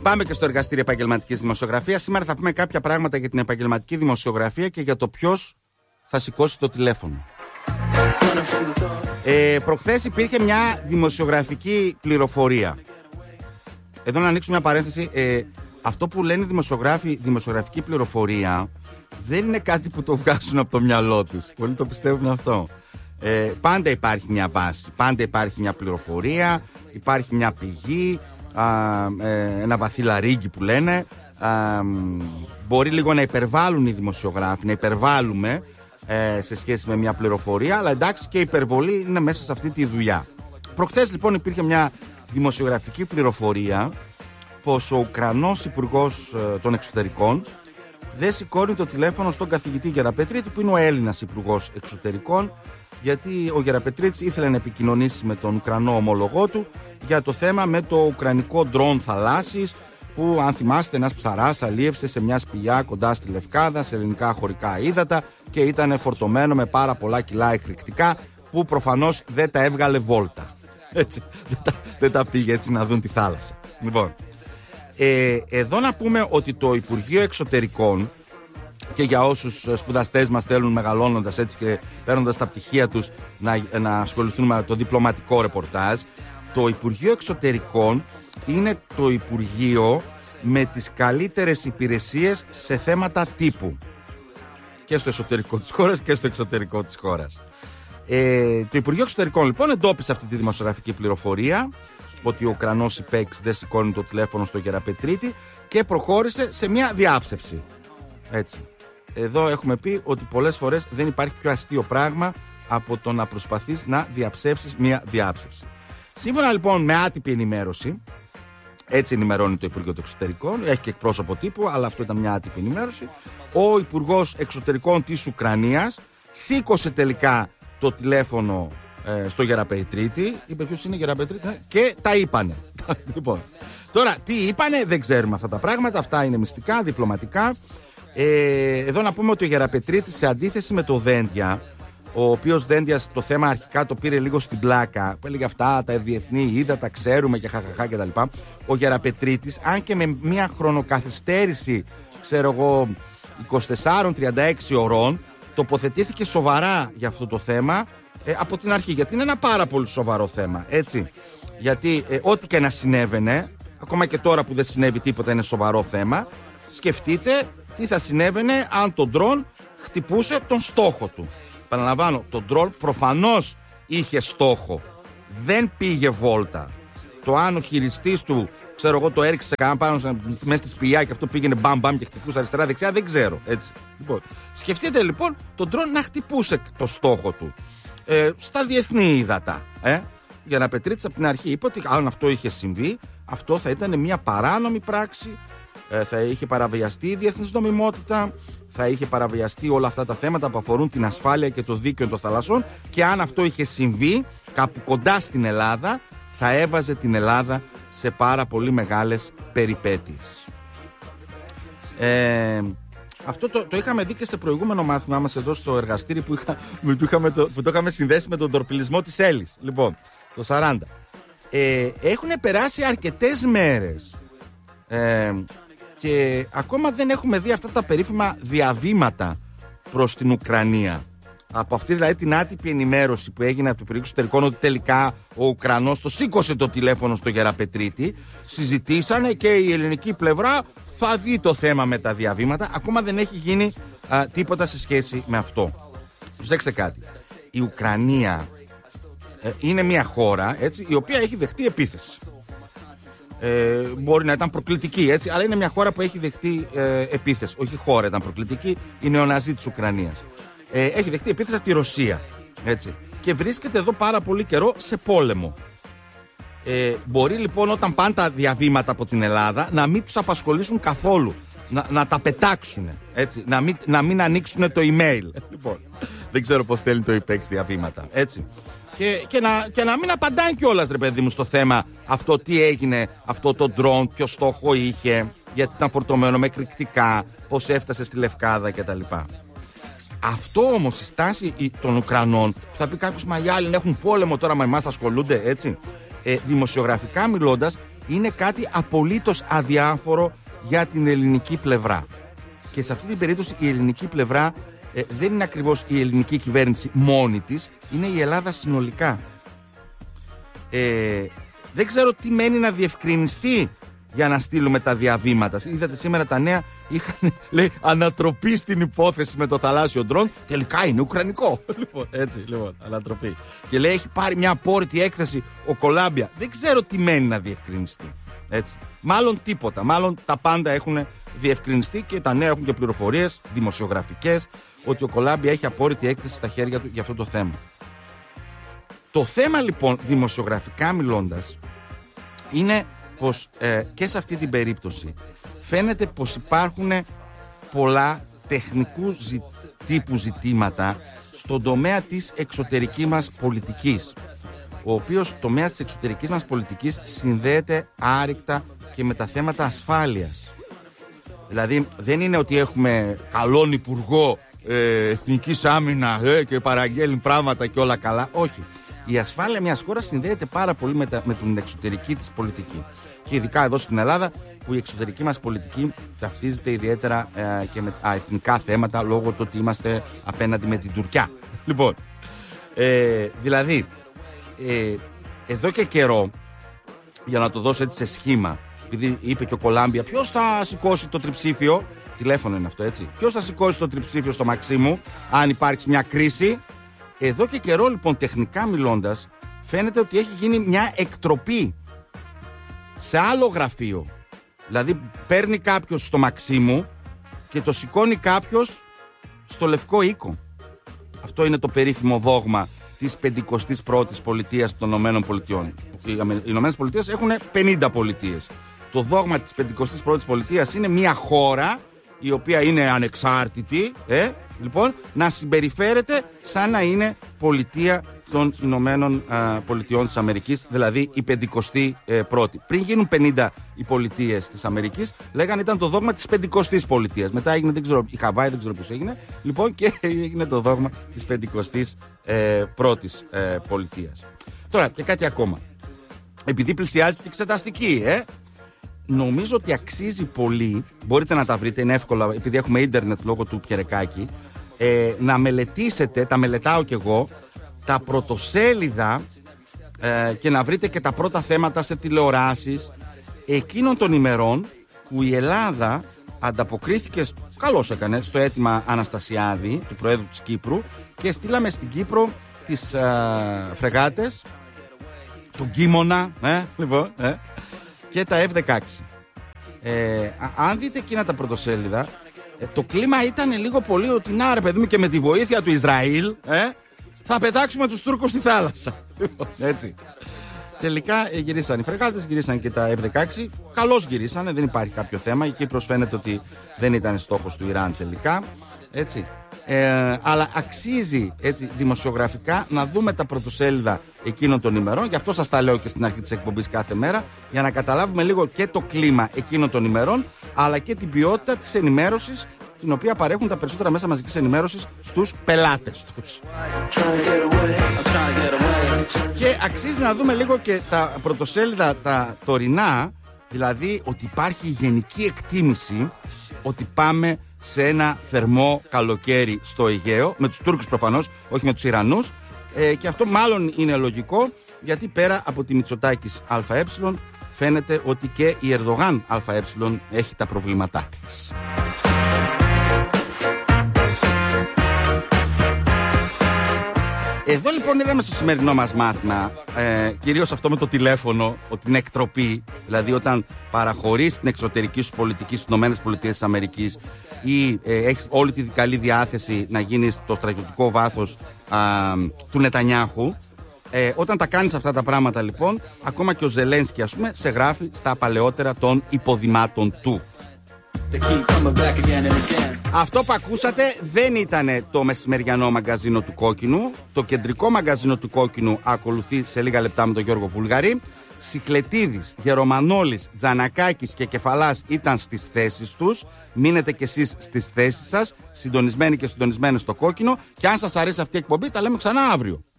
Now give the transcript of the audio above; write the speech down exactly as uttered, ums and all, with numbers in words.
Πάμε και στο εργαστήριο επαγγελματικής δημοσιογραφίας. Σήμερα θα πούμε κάποια πράγματα για την επαγγελματική δημοσιογραφία και για το ποιος θα σηκώσει το τηλέφωνο. Ε, προχθές υπήρχε μια δημοσιογραφική πληροφορία. Εδώ να ανοίξουμε μια παρένθεση. Ε, αυτό που λένε οι δημοσιογράφοι, δημοσιογραφική πληροφορία, δεν είναι κάτι που το βγάζουν από το μυαλό τους. Πολλοί το πιστεύουν αυτό. Ε, πάντα υπάρχει μια βάση, πάντα υπάρχει μια πληροφορία, υπάρχει μια πηγή, α, ε, ένα βαθύ λαρύγγι που λένε. Α, μπορεί λίγο να υπερβάλλουν οι δημοσιογράφοι, να υπερβάλλουμε ε, σε σχέση με μια πληροφορία, αλλά εντάξει, και η υπερβολή είναι μέσα σε αυτή τη δουλειά. Προχθές λοιπόν υπήρχε μια δημοσιογραφική πληροφορία πως ο Ουκρανός Υπουργός ε, των Εξωτερικών δεν σηκώνει το τηλέφωνο στον καθηγητή Γεραπετρίτη, που είναι ο Έλληνας Υπουργός Εξωτερικών, γιατί ο Γεραπετρίτης ήθελε να επικοινωνήσει με τον Ουκρανό ομολογό του για το θέμα με το ουκρανικό ντρόν θαλάσσης, που αν θυμάστε ένας ψαράς αλίευσε σε μια σπηλιά κοντά στη Λευκάδα, σε ελληνικά χωρικά ύδατα, και ήταν φορτωμένο με πάρα πολλά κιλά εκρηκτικά που προφανώς δεν τα έβγαλε βόλτα. Έτσι, δεν, τα, δεν τα πήγε έτσι να δουν τη θάλασσα. Λοιπόν, ε, εδώ να πούμε ότι το Υπουργείο Εξωτερικών, και για όσους σπουδαστές μας θέλουν μεγαλώνοντας έτσι και παίρνοντας τα πτυχία τους να, να ασχοληθούν με το διπλωματικό ρεπορτάζ, το Υπουργείο Εξωτερικών είναι το Υπουργείο με τις καλύτερες υπηρεσίες σε θέματα τύπου, και στο εσωτερικό της χώρας και στο εξωτερικό της χώρας. Ε, το Υπουργείο Εξωτερικών λοιπόν εντόπισε αυτή τη δημοσιογραφική πληροφορία ότι ο Ουκρανός υπέξ δεν σηκώνει το τηλέφωνο στο Γεραπετρίτη και προχώρησε σε μια διάψευση. Έτσι. Εδώ έχουμε πει ότι πολλές φορές δεν υπάρχει πιο αστείο πράγμα από το να προσπαθείς να διαψεύσεις μια διάψευση. Σύμφωνα λοιπόν με άτυπη ενημέρωση, έτσι ενημερώνει το Υπουργείο των Εξωτερικών, έχει και εκπρόσωπο τύπου, αλλά αυτό ήταν μια άτυπη ενημέρωση, ο Υπουργός Εξωτερικών της Ουκρανίας σήκωσε τελικά το τηλέφωνο ε, στο Γεραπετρίτη, είπε ποιος είναι Γεραπετρίτη, και τα είπανε. Λοιπόν, τώρα τι είπανε δεν ξέρουμε αυτά τα πράγματα, αυτά είναι μυστικά, διπλωματικά. Ε, εδώ να πούμε ότι ο Γεραπετρίτης, σε αντίθεση με το Δένδια, ο οποίος Δένδιας το θέμα αρχικά το πήρε λίγο στην πλάκα, που έλεγε αυτά τα διεθνή είδα, τα ξέρουμε και χαχαχά και τα λοιπά, ο Γεραπετρίτης, αν και με μια χρονοκαθυστέρηση, ξέρω εγώ, είκοσι τέσσερα τριάντα έξι ωρών, τοποθετήθηκε σοβαρά για αυτό το θέμα ε, από την αρχή, γιατί είναι ένα πάρα πολύ σοβαρό θέμα, έτσι. Γιατί ε, ό,τι και να συνέβαινε, ακόμα και τώρα που δεν συνέβη τίποτα, είναι σοβαρό θέμα. Σκεφτείτε τι θα συνέβαινε αν το ντρόν χτυπούσε τον στόχο του. Παραλαμβάνω, το ντρόν προφανώς είχε στόχο. Δεν πήγε βόλτα. Το αν ο χειριστής του, ξέρω εγώ, το έριξε κανένα πάνω μέσα στη σπηλιά και αυτό πήγαινε μπαμ μπαμ και χτυπούσε αριστερά-δεξιά, δεν ξέρω. Έτσι. Λοιπόν, σκεφτείτε λοιπόν τον ντρόν να χτυπούσε το στόχο του ε, στα διεθνή ύδατα. Ε? Για να Πετρίτης από την αρχή είπε ότι αν αυτό είχε συμβεί, αυτό θα ήταν μια παράνομη πράξη. Θα είχε παραβιαστεί η διεθνής νομιμότητα, θα είχε παραβιαστεί όλα αυτά τα θέματα που αφορούν την ασφάλεια και το δίκαιο των θαλασσών, και αν αυτό είχε συμβεί κάπου κοντά στην Ελλάδα, θα έβαζε την Ελλάδα σε πάρα πολύ μεγάλες περιπέτειες. Ε, αυτό το, το είχαμε δει και σε προηγούμενο μάθημά μας εδώ στο εργαστήρι που, είχα, που, το, είχαμε το, που το είχαμε συνδέσει με τον τορπιλισμό της Έλλης. Λοιπόν, το σαράντα. Ε, έχουν περάσει αρκετές μέρες ε, και ακόμα δεν έχουμε δει αυτά τα περίφημα διαβήματα προς την Ουκρανία. Από αυτή δηλαδή την άτυπη ενημέρωση που έγινε από το Υπουργείο Εξωτερικών ότι τελικά ο Ουκρανός το σήκωσε το τηλέφωνο στο Γεραπετρίτη, συζητήσανε και η ελληνική πλευρά θα δει το θέμα με τα διαβήματα. Ακόμα δεν έχει γίνει α, τίποτα σε σχέση με αυτό. Προσέξτε κάτι. Η Ουκρανία ε, είναι μια χώρα, έτσι, η οποία έχει δεχτεί επίθεση. Ε, μπορεί να ήταν προκλητική, έτσι, αλλά είναι μια χώρα που έχει δεχτεί ε, επίθεση. Όχι χώρα ήταν προκλητική, η νεοναζί της Ουκρανίας. Ε, έχει δεχτεί επίθεση από τη Ρωσία, έτσι, και βρίσκεται εδώ πάρα πολύ καιρό σε πόλεμο. Ε, μπορεί λοιπόν όταν πάνε τα διαβήματα από την Ελλάδα να μην τους απασχολήσουν καθόλου, να, να τα πετάξουν, έτσι, να μην, να μην ανοίξουν το email. Λοιπόν, δεν ξέρω πώς θέλει το υπέξ διαβήματα, έτσι. Και, και, να, και να μην απαντάνε κιόλας, ρε παιδί μου, στο θέμα αυτό, τι έγινε αυτό το ντρόν, ποιο στόχο είχε, γιατί ήταν φορτωμένο με εκρηκτικά, πώς έφτασε στη Λευκάδα κτλ. Αυτό όμως η στάση των Ουκρανών, που θα πει κάποιος, μα οι άλλοι έχουν πόλεμο τώρα, μα εμάς ασχολούνται, έτσι. Ε, δημοσιογραφικά μιλώντας, είναι κάτι απολύτως αδιάφορο για την ελληνική πλευρά. Και σε αυτή την περίπτωση η ελληνική πλευρά ε, δεν είναι ακριβώς η ελληνική κυβέρνηση μόνη της, είναι η Ελλάδα συνολικά. Ε, δεν ξέρω τι μένει να διευκρινιστεί για να στείλουμε τα διαβήματα. Είδατε σήμερα τα νέα, είχαν, λέει, ανατροπή στην υπόθεση με το θαλάσσιο ντρόν. Τελικά είναι ουκρανικό. Λοιπόν, έτσι, λοιπόν, ανατροπή. Και λέει, έχει πάρει μια απόρριτη έκθεση ο Κολάμπια. Δεν ξέρω τι μένει να διευκρινιστεί. Έτσι. Μάλλον τίποτα. Μάλλον τα πάντα έχουν διευκρινιστεί και τα νέα έχουν και πληροφορίες δημοσιογραφικές ότι ο Κολάμπια έχει απόρριτη έκθεση στα χέρια του για αυτό το θέμα. Το θέμα λοιπόν, δημοσιογραφικά μιλώντας, είναι πως ε, και σε αυτή την περίπτωση φαίνεται πως υπάρχουν πολλά τεχνικού ζη, τύπου ζητήματα στον τομέα της εξωτερικής μας πολιτικής, ο οποίος τομέας της εξωτερικής μας πολιτικής συνδέεται άρρηκτα και με τα θέματα ασφάλειας. Δηλαδή δεν είναι ότι έχουμε καλόν υπουργό ε, εθνικής άμυνας ε, και παραγγέλνει πράγματα και όλα καλά. Όχι. Η ασφάλεια μιας χώρας συνδέεται πάρα πολύ με, τα, με την εξωτερική της πολιτική. Και ειδικά εδώ στην Ελλάδα, που η εξωτερική μας πολιτική ταυτίζεται ιδιαίτερα ε, και με α, εθνικά θέματα, λόγω του ότι είμαστε απέναντι με την Τουρκιά. Λοιπόν, ε, δηλαδή, ε, εδώ και καιρό, για να το δώσω έτσι σε σχήμα, επειδή είπε και ο Κολάμπια, ποιος θα σηκώσει το τριψήφιο, τηλέφωνο είναι αυτό, έτσι, ποιος θα σηκώσει το τριψήφιο στο Μαξίμου, αν υπάρξει μια κρίση. Εδώ και καιρό λοιπόν, τεχνικά μιλώντας, φαίνεται ότι έχει γίνει μια εκτροπή σε άλλο γραφείο. Δηλαδή παίρνει κάποιος στο Μαξίμου και το σηκώνει κάποιος στο Λευκό Οίκο. Αυτό είναι το περίφημο δόγμα της πενηκοστής πρώτης πολιτείας των Ηνωμένων Πολιτειών. Οι Ηνωμένες Πολιτείες έχουν πενήντα πολιτείες. Το δόγμα της πενηκοστής πρώτης πολιτείας είναι μια χώρα η οποία είναι ανεξάρτητη, ε, λοιπόν, να συμπεριφέρεται σαν να είναι πολιτεία των Ηνωμένων α, Πολιτειών της Αμερικής, δηλαδή η πενηκοστή ε, πρώτη. Πριν γίνουν πενήντα οι πολιτείες της Αμερικής, λέγανε ήταν το δόγμα της πενηκοστής πολιτείας. Μετά έγινε, δεν ξέρω, η Χαβάη δεν ξέρω πώς έγινε, λοιπόν, και έγινε το δόγμα της πενηκοστής ε, πρώτης ε, πολιτείας. Τώρα, και κάτι ακόμα. Επειδή πλησιάζει και εξεταστική, ε, νομίζω ότι αξίζει πολύ, μπορείτε να τα βρείτε, είναι εύκολα, επειδή έχουμε ίντερνετ λόγω του Πιερεκάκη, ε, να μελετήσετε, τα μελετάω κι εγώ, τα πρωτοσέλιδα ε, και να βρείτε και τα πρώτα θέματα σε τηλεοράσεις εκείνων των ημερών που η Ελλάδα ανταποκρίθηκε, καλώς έκανε, στο αίτημα Αναστασιάδη, του Προέδρου της Κύπρου, και στείλαμε στην Κύπρο τις ε, φρεγάτες, τον Κίμωνα, ε, λοιπόν, ε, και τα εφ δεκαέξι. Ε, αν δείτε εκείνα τα πρωτοσέλιδα, ε, το κλίμα ήταν λίγο πολύ ότι να ρε παιδί μου, και με τη βοήθεια του Ισραήλ ε, θα πετάξουμε τους Τούρκους στη θάλασσα. Έτσι. Τελικά ε, γυρίσαν οι φρεγάτες, γυρίσαν και τα εφ δεκαέξι. Καλώς γυρίσανε, δεν υπάρχει κάποιο θέμα. Η Κύπρος φαίνεται ότι δεν ήταν στόχος του Ιράν τελικά. Έτσι. Ε, αλλά αξίζει, έτσι, δημοσιογραφικά να δούμε τα πρωτοσέλιδα εκείνων των ημερών. Γι' αυτό σας τα λέω και στην αρχή της εκπομπής κάθε μέρα, για να καταλάβουμε λίγο και το κλίμα εκείνων των ημερών, αλλά και την ποιότητα της ενημέρωσης, την οποία παρέχουν τα περισσότερα μέσα μαζικής ενημέρωσης στους πελάτες τους. Και αξίζει να δούμε λίγο και τα πρωτοσέλιδα τα τωρινά, δηλαδή ότι υπάρχει γενική εκτίμηση ότι πάμε σε ένα θερμό καλοκαίρι στο Αιγαίο, με τους Τούρκους προφανώς, όχι με τους Ιρανούς, ε, και αυτό μάλλον είναι λογικό, γιατί πέρα από τη Μητσοτάκης ΑΕ φαίνεται ότι και η Ερδογάν ΑΕ έχει τα προβλήματά της. Εδώ λοιπόν είδαμε στο σημερινό μας μάθημα, ε, κυρίως αυτό με το τηλέφωνο, ότι είναι εκτροπή, δηλαδή όταν παραχωρείς την εξωτερική σου πολιτική στις ΗΠΑ ή ε, έχεις όλη τη καλή διάθεση να γίνεις το στρατιωτικό βάθος α, του Νετανιάχου, ε, όταν τα κάνεις αυτά τα πράγματα λοιπόν, ακόμα και ο Ζελένσκι, ας πούμε, σε γράφει στα παλαιότερα των υποδημάτων του. Αυτό που ακούσατε δεν ήταν το μεσημεριανό μαγκαζίνο του Κόκκινου. Το κεντρικό μαγκαζίνο του Κόκκινου ακολουθεί σε λίγα λεπτά με τον Γιώργο Βουλγαρή. Σικλετίδης, Γερομανόλης, Τζανακάκης και Κεφαλάς ήταν στις θέσεις τους. Μείνετε κι εσείς στις θέσεις σας, συντονισμένοι και συντονισμένοι στο Κόκκινο. Και αν σας αρέσει αυτή η εκπομπή, τα λέμε ξανά αύριο.